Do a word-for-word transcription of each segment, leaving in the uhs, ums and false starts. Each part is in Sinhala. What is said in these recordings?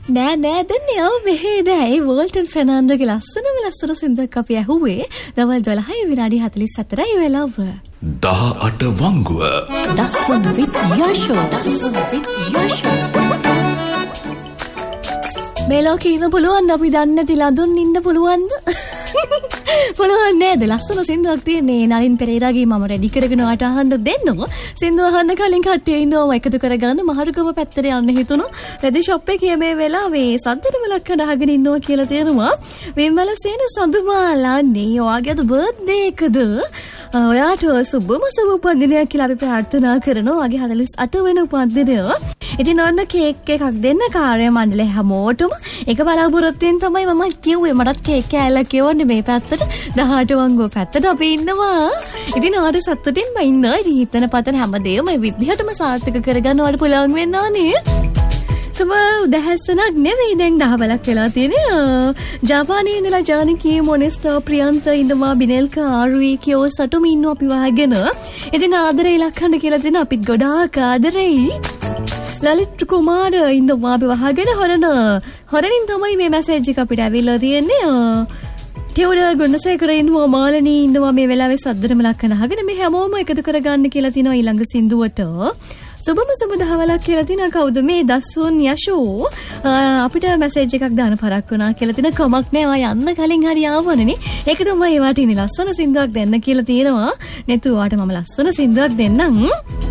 නෑ නෑ දැන් යව මෙහෙ නෑ. ඒ වෝල්ටන් ෆර්නෑන්ඩෝගේ ලස්සනම ලස්සන සින්දුවක් අපි ඇහුවේ දවල් දොළහයි විනාඩි හතළිස් හතරයි වෙලාව. දහඅට වංගුව. දසුන් විත් යෂෝ දසුන් විත් යෂෝ. මේ ලෝකේ ඉන්න පුළුවන් අපි දන්නේ නැති ලඳුන් ඉන්න පුළුවන්ද? පුළුවන් නේද? ලස්සන සින්දුවක් තියෙන්නේ නලින් පෙරේරාගේ මම රෙඩි කරගෙන ආට අහන්න දෙන්නම. සින්දුව අහන්න කලින් කට්ටිය ඉන්නවම එකතු කරගන්න මහරුගම පැත්තට යන්න හිතුණා. රෙදි ෂොප් එකේ මේ වෙලාවේ සද්දෙම ලක්කඩ අහගෙන ඉන්නවා කියලා තේරුණා. විමල සේන සඳුමාලා නේ ඔයාගේ බර්ත්ඩේ එකද? ඔයාට සුබම සුබ උපන්දිනයක් කියලා අපි ප්‍රාර්ථනා කරනවා. ඔයාගේ හතළිස් අට වෙනි උපන්දිනය. ඉතින් ඔන්න කේක් එකක් දෙන්න කාර්ය මණ්ඩලය හැමෝටම එක බලාපොරොත්තුෙන් තමයි මම කිව්වේ මටත් කේක් කෑල්ලක් එවන්න මේ පැත්තට දහඅට වංගුව පැත්තට අපි ඉන්නවා. ඉතින් ආට සතුටින්ම ඉන්න. ඉතින් හිතන පතන හැමදේම මේ විදිහටම සාර්ථක කරගන්න ඔයාලට පුළුවන් වෙනවා නේ. සම උදැසනක් නෙවෙයි දැන් දහවලක් වෙලා තියෙන්නේ. ජපානයේ ඉඳලා ජානකී මොනෙස්ටා ප්‍රියන්ත ඉඳලා බිනෙල්කා ආරුයි කියෝ සතුම ඉන්නවා අපි වහගෙන. ඉතින් ආදරේ ලක්හන්න කියලා දෙන අපිත් ගොඩාක් ආදරෙයි. ලලිත් කුමාර ඉඳලා අපි වහගෙන හොරන හොරනින් තමයි මේ මැසේජ් එක අපිට ඇවිල්ලා තියෙන්නේ. ටියුඩර් ගුණසේකර ඉන්නවා මාළනී ඉන්නවා මේ වෙලාවේ සද්දරම ලක්කන අහගෙන මේ හැමෝම එකතු කරගන්න කියලා තිනවා ඊළඟ සින්දුවට. සුබම සුබ දහවලක් කියලා තිනා කවුද මේ දසුන් යෂෝ අපිට මැසේජ් එකක් දාන පරක් වුණා කියලා තිනා කමක් නෑ. ඔයා යන්න කලින් හරි ආවනේ. ඒක තමයි ඒ වාට ඉන්නේ ලස්සන සින්දුවක් දෙන්න කියලා තියෙනවා. නැතු ඔයාට මම ලස්සන සින්දුවක් දෙන්නම්.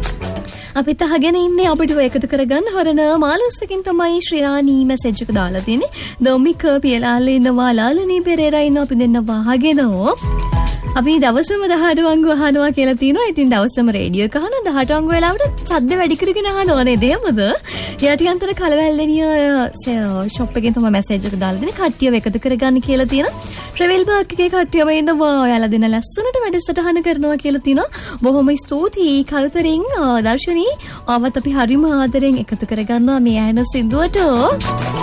අපිත් අහගෙන ඉන්නේ අපිට එකතු කරගන්න හොරන මාලස්සකින් තමයි ශ්‍රීරාණී මැසේජ් එක දාලා තියෙන්නේ. දොමික පියලාල ඉන්නවා ලාලනී පෙරේරා ඉන්නවා අපි දෙන්න වහගෙන. අපි දවසම දහඅට වංගුව අහනවා කියලා තියෙනවා. ඉතින් දවසම රේඩියෝ එක අහන දහඅට වංගුව වෙලාවට සද්ද වැඩි කරගෙන අහනවා නේද? එහෙමද? යටියන්තර කලවැල්ලෙනිය ෂොප් එකෙන් තමයි මැසේජ් එක දාලා දෙන්නේ. කට්ටියව එකතු කරගන්න කියලා තියෙනවා. ට්‍රැවල් බාක් එකේ කට්ටියව ඉඳලා ඔයාලා දෙන ලස්සනට වැඩසටහන කරනවා කියලා තියෙනවා. බොහොම ස්තුතියි කල්තරින් දර්ශනී. ආවත් අපි හරිම ආදරෙන් එකතු කරගන්නවා මේ ඇහෙන සින්දුවට.